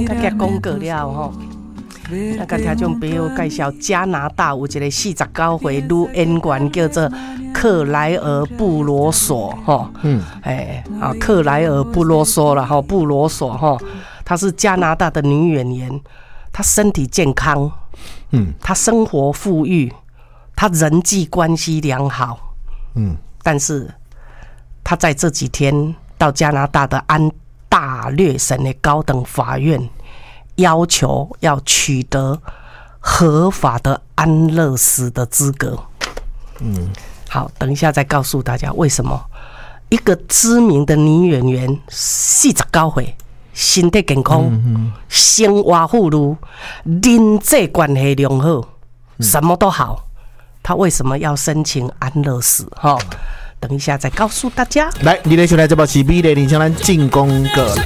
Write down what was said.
大家讲过了吼。那个听众朋友介绍，加拿大有一个49岁女演员叫做克莱尔布罗索哈，克莱尔布罗索了哈，布罗索哈，她是加拿大的女演员，她身体健康，她生活富裕，她人际关系良好，但是她在这几天到加拿大的安大略省的高等法院。要求要取得合法的安乐死的资格。好，等一下再告诉大家为什么一个知名的女演员49岁，身体健康，生活富裕，人际关系良好，什么都好，她为什么要申请安乐死？等一下再告诉大家。 来，你来收听这部是美丽人生咱进攻个。